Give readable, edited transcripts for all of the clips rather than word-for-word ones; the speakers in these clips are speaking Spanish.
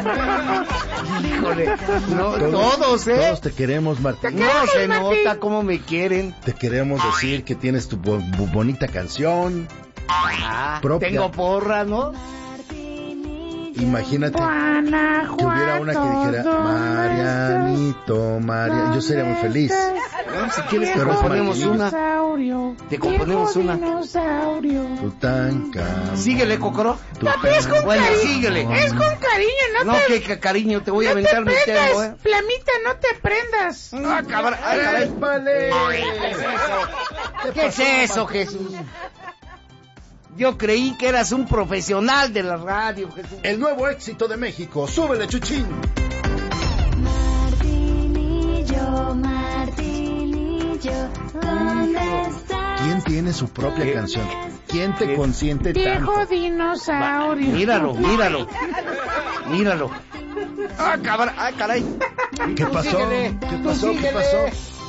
Híjole, no, todos, Todos te queremos, Martín. No se nota cómo me quieren. Te queremos decir que tienes tu bonita canción propia. Tengo porra, ¿no? Imagínate que hubiera una que dijera Marianito, Marianito. Yo sería muy feliz. No, si quieres te componemos una. Te componemos una. Tutankamón. Síguele, Cocoró. Papi, es con cariño. Síguele. Es con cariño, no te... que cariño, te voy a aventar mi tempo, ¿eh? Flamita, no te prendas. Caray. ¿Qué es eso, Jesús? Yo creí que eras un profesional de la radio, Jesús. El nuevo éxito de México. Súbele, Chuchín. Martinillo, ¿dónde estás? ¿Quién tiene su propia canción? ¿Quién te consiente Viejo tanto? dinosaurio. Míralo. Caray. ¿Qué pasó? Síguele, ¿Qué pasó? ¿Qué pasó?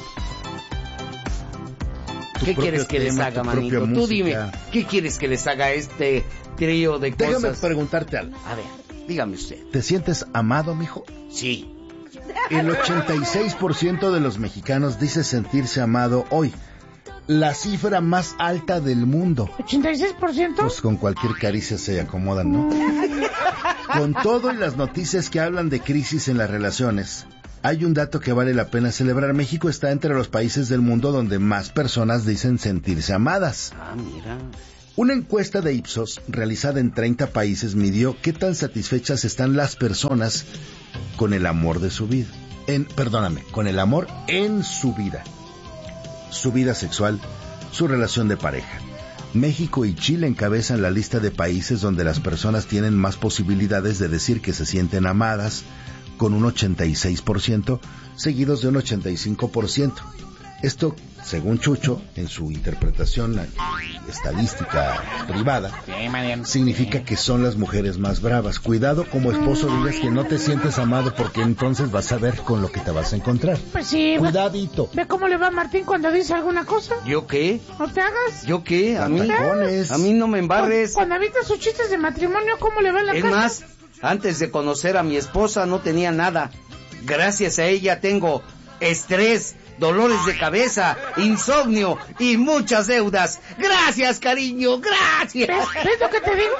¿Qué quieres que les haga, manito? Tú dime, ¿qué quieres que les haga este trío de cosas? Déjame preguntarte algo. A ver, dígame usted. ¿Te sientes amado, mijo? Sí. El 86% de los mexicanos dice sentirse amado hoy. La cifra más alta del mundo. ¿86%? Pues con cualquier caricia se acomodan, ¿no? Con todo y las noticias que hablan de crisis en las relaciones, hay un dato que vale la pena celebrar. México está entre los países del mundo donde más personas dicen sentirse amadas. Mira. Una encuesta de Ipsos, realizada en 30 países, midió qué tan satisfechas están las personas con el amor de su vida. Con el amor en su vida. Su vida sexual, su relación de pareja. México y Chile encabezan la lista de países donde las personas tienen más posibilidades de decir que se sienten amadas, con un 86%, seguidos de un 85%. Esto, según Chucho, en su interpretación estadística privada, significa que son las mujeres más bravas. Cuidado como esposo digas que no te sientes amado, porque entonces vas a ver con lo que te vas a encontrar. Pues sí. Cuidadito. ¿Ve cómo le va a Martín cuando dice alguna cosa? ¿Yo qué? ¿No te hagas? ¿Yo qué? A mí no me embarres. Cuando avientas sus chistes de matrimonio, ¿cómo le va en la casa? Es más, antes de conocer a mi esposa no tenía nada. Gracias a ella tengo estrés, dolores de cabeza, insomnio y muchas deudas. Gracias, cariño, gracias. ¿Ves lo que te digo?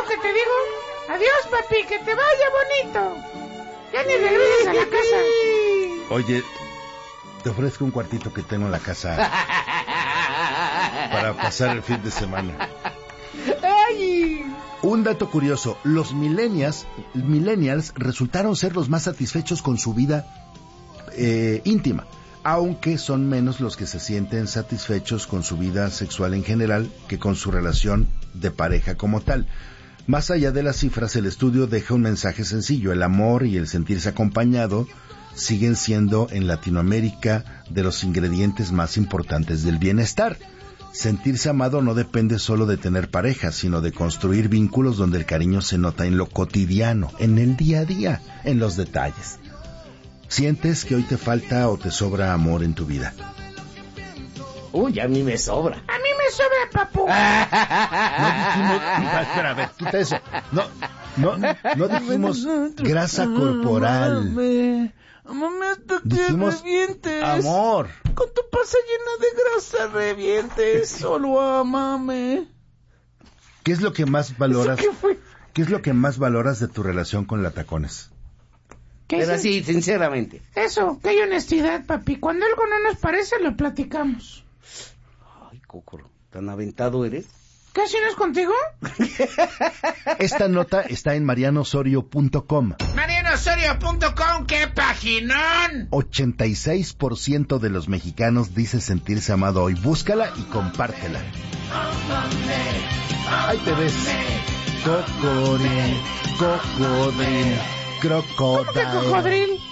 Adiós, papi, que te vaya bonito. Ya ni regreses a la casa. Oye, te ofrezco un cuartito que tengo en la casa para pasar el fin de semana. ¡Ay! Un dato curioso, los millennials resultaron ser los más satisfechos con su vida íntima, aunque son menos los que se sienten satisfechos con su vida sexual en general que con su relación de pareja como tal. Más allá de las cifras, el estudio deja un mensaje sencillo: el amor y el sentirse acompañado siguen siendo en Latinoamérica de los ingredientes más importantes del bienestar. Sentirse amado no depende solo de tener pareja, sino de construir vínculos donde el cariño se nota en lo cotidiano, en el día a día, en los detalles. ¿Sientes que hoy te falta o te sobra amor en tu vida? Uy, a mí me sobra. A mí me sobra, papu. No dijimos... Espera, a ver, quita eso. No dijimos grasa corporal. Amame hasta que Dijimos revientes. amor. Con tu panza llena de grasa revientes. Solo amame. ¿Qué es lo que más valoras? ¿Qué fue? ¿Qué es lo que más valoras de tu relación con la Tacones? Pero así, sinceramente. Eso, que hay honestidad, papi. Cuando algo no nos parece, lo platicamos. Ay, Cócoro, ¿tan aventado eres? ¿Qué, si no es contigo? Esta nota está en marianosorio.com. marianosorio.com, ¡qué paginón! 86% de los mexicanos dice sentirse amado hoy. Búscala y compártela. Ahí te ves. Cocodril, crocodile. ¿Cómo que cocodril?